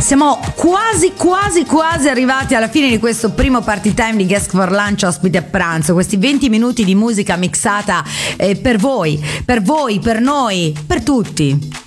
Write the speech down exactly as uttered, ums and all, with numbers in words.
siamo quasi quasi quasi arrivati alla fine di questo primo party time di Guest for Lunch ospite a pranzo, questi venti minuti di musica mixata eh, per voi, per voi, per noi, per tutti.